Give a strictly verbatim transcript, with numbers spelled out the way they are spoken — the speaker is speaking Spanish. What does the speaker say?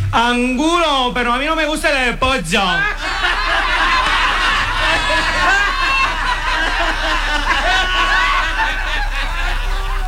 Angulo, pero a mí no me gusta el de pollo.